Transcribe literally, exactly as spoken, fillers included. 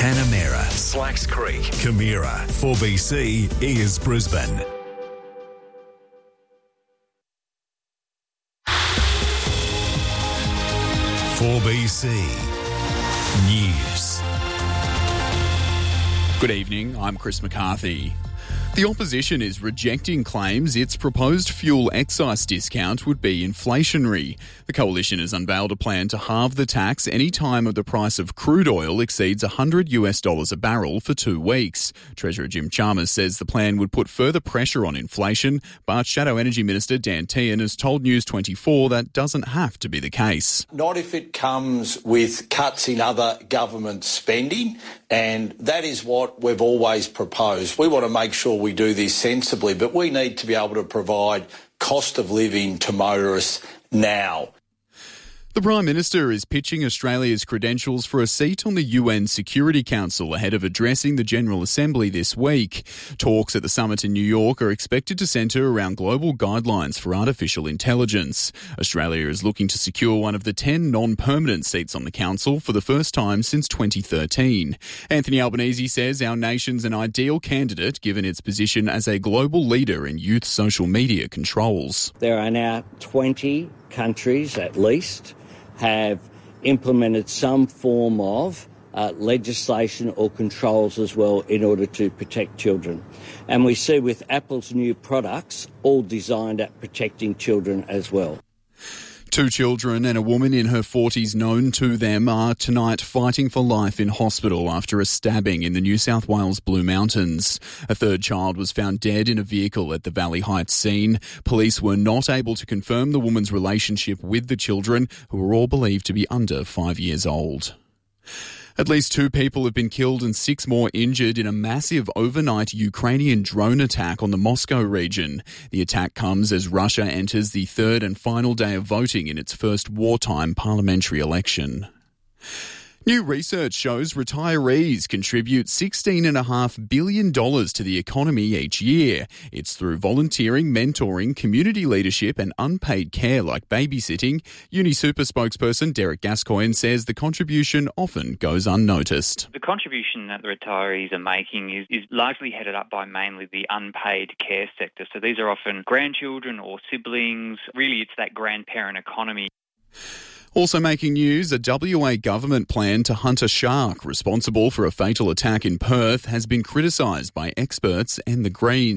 Tanamera, Slacks Creek, Camira. four B C is Brisbane. four B C News. Good evening, I'm Chris McCarthy. The opposition is rejecting claims its proposed fuel excise discount would be inflationary. The coalition has unveiled a plan to halve the tax any time the price of crude oil exceeds one hundred US dollars a barrel for two weeks. Treasurer Jim Chalmers says the plan would put further pressure on inflation, but Shadow Energy Minister Dan Tehan has told News twenty-four that doesn't have to be the case. Not if it comes with cuts in other government spending, and that is what we've always proposed. We want to make sure we do this sensibly, but we need to be able to provide cost of living to motorists now. The Prime Minister is pitching Australia's credentials for a seat on the U N Security Council ahead of addressing the General Assembly this week. Talks at the summit in New York are expected to centre around global guidelines for artificial intelligence. Australia is looking to secure one of the ten non-permanent seats on the council for the first time since twenty thirteen. Anthony Albanese says our nation's an ideal candidate given its position as a global leader in youth social media controls. There are now twenty countries at least have implemented some form of uh, legislation or controls as well in order to protect children. And we see with Apple's new products all designed at protecting children as well. Two children and a woman in her forties known to them are tonight fighting for life in hospital after a stabbing in the New South Wales Blue Mountains. A third child was found dead in a vehicle at the Valley Heights scene. Police were not able to confirm the woman's relationship with the children, who were all believed to be under five years old. At least two people have been killed and six more injured in a massive overnight Ukrainian drone attack on the Moscow region. The attack comes as Russia enters the third and final day of voting in its first wartime parliamentary election. New research shows retirees contribute sixteen point five billion dollars to the economy each year. It's through volunteering, mentoring, community leadership and unpaid care like babysitting. UniSuper spokesperson Derek Gascoigne says the contribution often goes unnoticed. The contribution that the retirees are making is, is largely headed up by mainly the unpaid care sector. So these are often grandchildren or siblings. Really, it's that grandparent economy. Also making news, a W A government plan to hunt a shark responsible for a fatal attack in Perth has been criticised by experts and the Greens.